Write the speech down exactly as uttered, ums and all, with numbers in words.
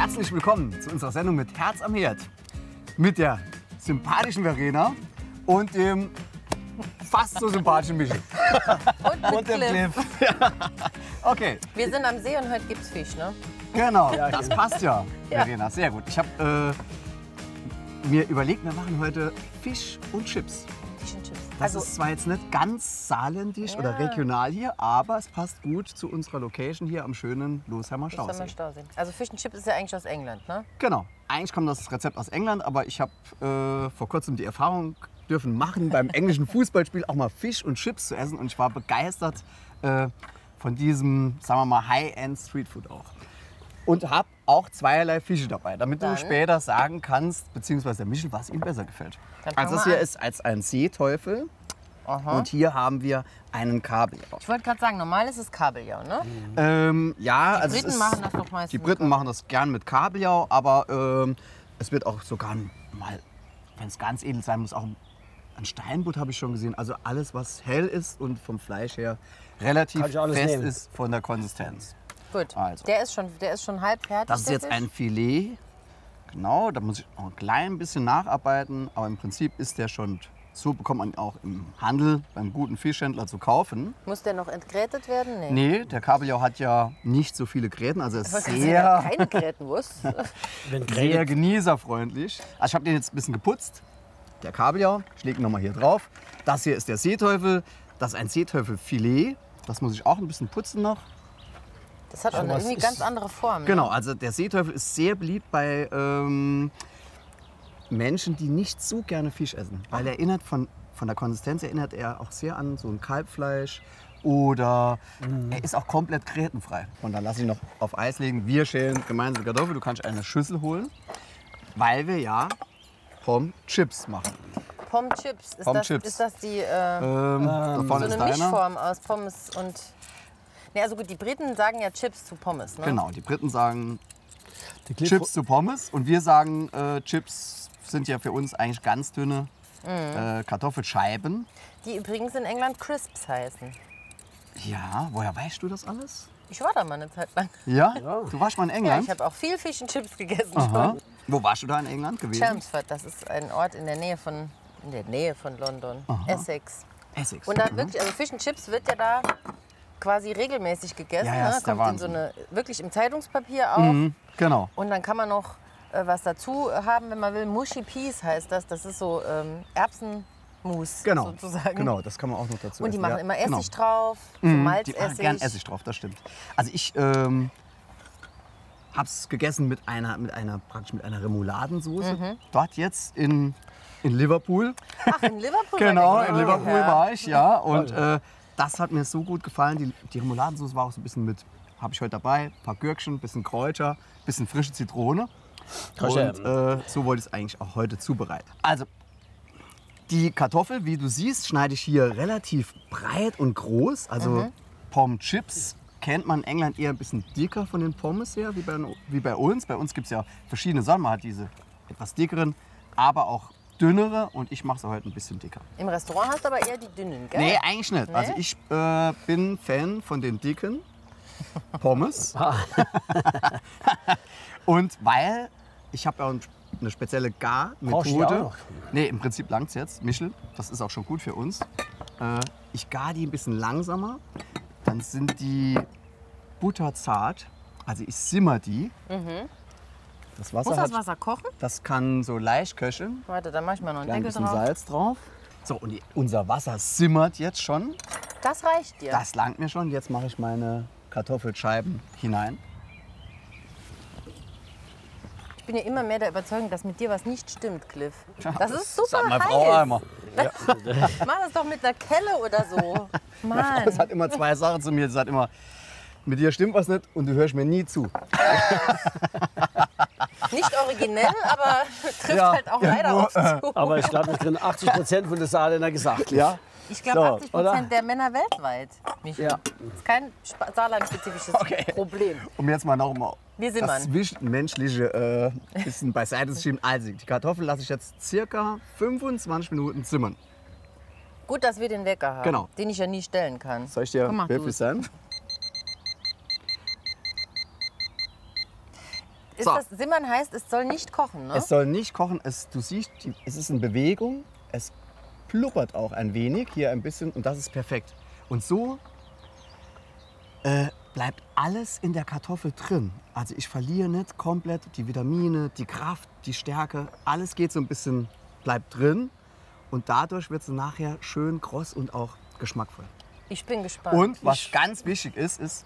Herzlich willkommen zu unserer Sendung mit Herz am Herd. Mit der sympathischen Verena und dem fast so sympathischen Michel. Und, Und dem Cliff. Cliff. Ja. Okay, Wir sind am See und heute gibt's Fisch, ne? genau, das passt ja, Verena. Sehr gut. Ich habe äh, mir überlegt, wir machen heute Fisch und Chips. Fisch und Chips. Das Also, ist zwar jetzt nicht ganz saarländisch Ja. oder regional hier, aber es passt gut zu unserer Location hier am schönen Losheimer das haben wir Stausee. Stausee. Also Fisch und Chips ist ja eigentlich aus England, ne? Genau. Eigentlich kommt das Rezept aus England, aber ich habe äh, vor kurzem die Erfahrung dürfen machen, beim englischen Fußballspiel auch mal Fisch und Chips zu essen. Und ich war begeistert äh, von diesem, sagen wir mal, High-End Streetfood auch. Und habe auch zweierlei Fische dabei, damit Dann. du später sagen kannst, beziehungsweise der Michel, was ihm besser gefällt. Dann Also fang das mal hier an. ist als ein Seeteufel Aha. und hier haben wir einen Kabeljau. Ich wollte gerade sagen, normal ist es Kabeljau, ne? Ähm, ja, Die also es Briten ist, machen das doch meistens Die mit Briten machen das gern mit Kabeljau, aber ähm, es wird auch sogar mal, wenn es ganz edel sein muss, auch ein Steinbutt habe ich schon gesehen. Also alles, was hell ist und vom Fleisch her relativ Kann ich alles fest nehmen. ist von der Konsistenz. Gut. Also. Der ist schon, der ist schon halb fertig. Das ist der jetzt Fisch. ein Filet. Genau, da muss ich noch ein klein bisschen nacharbeiten, aber im Prinzip ist der schon, so bekommt man ihn auch im Handel beim guten Fischhändler zu kaufen. Muss der noch entgrätet werden? Nee. Nee, der Kabeljau hat ja nicht so viele Gräten, also er ist Was ist sehr, keine Grätenwurst? Wenn sehr Gräte, genießerfreundlich. Also ich habe den jetzt ein bisschen geputzt. Der Kabeljau, ich lege ihn nochmal hier drauf. Das hier ist der Seeteufel, das ist ein Seeteufelfilet. Das muss ich auch ein bisschen putzen noch. Das hat auch eine was irgendwie ist- ganz andere Form. Genau, also der Seeteufel ist sehr beliebt bei ähm, Menschen, die nicht so gerne Fisch essen. Weil er erinnert von, von der Konsistenz erinnert er auch sehr an so ein Kalbfleisch. Oder er ist auch komplett grätenfrei. Und dann lasse ich noch auf Eis legen. Wir schälen gemeinsam Kartoffeln. Du kannst eine Schüssel holen, weil wir ja Pommes Chips machen. Ne? Pommes Chips. Ist, Pommes das, Chips. ist das die äh, Ähm, da so vorne eine ist deiner. Mischform aus Pommes und... Ne, also gut, die Briten sagen ja Chips zu Pommes, ne? Genau, die Briten sagen die Cliff, Chips zu Pommes und wir sagen, äh, Chips sind ja für uns eigentlich ganz dünne äh, Kartoffelscheiben. Die übrigens in England Crisps heißen. Ja, woher weißt du das alles? Ich war da mal eine Zeit lang. Ja? Ja. Du warst mal in Ja, England? ich habe auch viel Fish and Chips gegessen. Aha. schon. Wo warst du da in England gewesen? Chelmsford, das ist ein Ort in der Nähe von, in der Nähe von London. Essex. Essex. Und da Mhm. wirklich, also Fish and Chips wird ja da quasi regelmäßig gegessen. Ja, ja, ne? ist der Kommt in so Wahnsinn. eine, wirklich im Zeitungspapier auch. Mhm, genau. Und dann kann man noch äh, was dazu haben, wenn man will. Mushy Peas heißt das. Das ist so ähm, Erbsenmus Genau. sozusagen. Genau, das kann man auch noch dazu Und die essen. machen ja, immer genau. Essig drauf, so Mhm, die Malzessig. machen gern Essig drauf, das stimmt. Also ich ähm, habe es gegessen mit einer, mit einer, praktisch mit einer Remouladensoße. Mhm. Dort jetzt in, in Liverpool. Ach, in Liverpool? Genau, war der in genau. Liverpool Ja. war ich, ja. Und äh, das hat mir so gut gefallen. Die, die Remouladensoße war auch so ein bisschen mit, habe ich heute dabei, ein paar Gürkchen, ein bisschen Kräuter, ein bisschen frische Zitrone. Koscher. Und äh, so wollte ich es eigentlich auch heute zubereiten. Also, die Kartoffel, wie du siehst, schneide ich hier relativ breit und groß. Also Mhm. Pommes Chips kennt man in England eher ein bisschen dicker von den Pommes her, wie bei, wie bei uns. Bei uns gibt es ja verschiedene Sorten. Man hat diese etwas dickeren, aber auch dünnere. Und ich mache es heute ein bisschen dicker. Im Restaurant hast du aber eher die dünnen, gell? Nee, eigentlich nicht. Nee? Also ich äh, bin Fan von den dicken Pommes. Und weil ich habe ja ein- eine spezielle Brauchst du die Garmethode. auch noch? Nee, im Prinzip langt es jetzt. Michel, das ist auch schon gut für uns. Äh, ich gar die ein bisschen langsamer. Dann sind die butterzart. Also ich simmer die. Das Wasser Muss das hat, Wasser kochen? das kann so leicht köcheln. Warte, dann mach ich mal noch einen Dann ein Deckel bisschen drauf. Salz drauf. So, und die, unser Wasser simmert jetzt schon. Das reicht dir. Das langt mir schon. Jetzt mache ich meine Kartoffelscheiben hinein. Ich bin ja immer mehr der Überzeugung, dass mit dir was nicht stimmt, Cliff. Das ist super Sagt meine heiß. Frau einmal. Mach das doch mit einer Kelle oder so. Mann. Das hat immer zwei Sachen zu mir. Sie sagt immer, mit dir stimmt was nicht und du hörst mir nie zu. Nicht originell, aber trifft Ja, halt auch irgendwo, leider oft äh, zu. Aber ich glaube, das können achtzig Prozent von der Saarländer gesagt. Ja? Ich glaube, So, achtzig oder? Prozent der Männer weltweit. Michael. Ja. Das ist kein Spa- Saarland-spezifisches Okay. Problem. Um jetzt mal noch mal Wir sind das man. Zwischenmenschliche äh, bisschen beiseite zu schieben. Also, die Kartoffeln lasse ich jetzt circa fünfundzwanzig Minuten zimmern. Gut, dass wir den Wecker haben, Genau. den ich ja nie stellen kann. Soll ich dir Komm, mach behilflich du's. sein? Ist So. das, Simmern heißt, es soll nicht kochen, ne? Es soll nicht kochen. Es, du siehst, die, es ist in Bewegung. Es pluppert auch ein wenig, hier ein bisschen. Und das ist perfekt. Und so äh, bleibt alles in der Kartoffel drin. Also ich verliere nicht komplett die Vitamine, die Kraft, die Stärke. Alles geht so ein bisschen, bleibt drin. Und dadurch wird sie nachher schön kross und auch geschmackvoll. Ich bin gespannt. Und was ganz wichtig ist, ist,